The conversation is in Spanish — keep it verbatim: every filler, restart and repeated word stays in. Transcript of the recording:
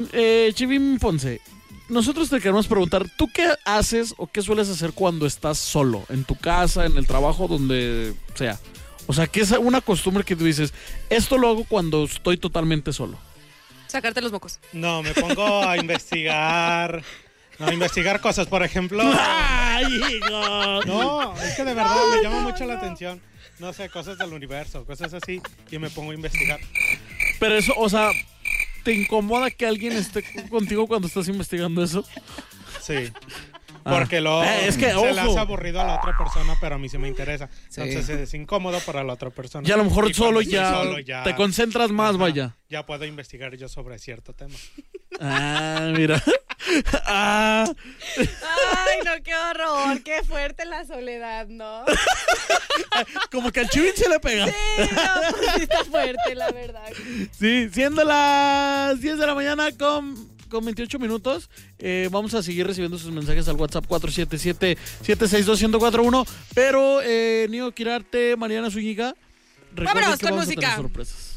Eh, Chivín Ponce, nosotros te queremos preguntar, ¿tú qué haces o qué sueles hacer cuando estás solo? En tu casa, en el trabajo, donde sea. O sea, ¿qué es una costumbre que tú dices? Esto lo hago cuando estoy totalmente solo. Sacarte los mocos. No, me pongo a investigar. No, a investigar cosas, por ejemplo. ¡Ay, hijo! No, es que de verdad no, me llama no, mucho no. la atención. No sé, cosas del universo, cosas así. Y me pongo a investigar. Pero eso, o sea, ¿te incomoda que alguien esté contigo cuando estás investigando eso? Sí. Porque ah. lo, eh, es que, se ojo. le hace aburrido a la otra persona, pero a mí sí me interesa. Sí. Entonces es incómodo para la otra persona. Y a lo mejor solo ya, solo ya te concentras más, ajá, vaya. Ya puedo investigar yo sobre cierto tema. Ah, mira. Ah. Ay, no, qué horror. Qué fuerte la soledad, ¿no? Como que al Chivín se le pega. Sí, no, pues sí está fuerte, la verdad. Sí, siendo las diez de la mañana con... con veintiocho minutos, eh, vamos a seguir recibiendo sus mensajes al WhatsApp cuatro siete siete, siete seis dos, uno cuatro uno, pero eh, Nio Quirarte, Mariana Zúñiga, recuerden vámonos que con vamos música. a tener sorpresas.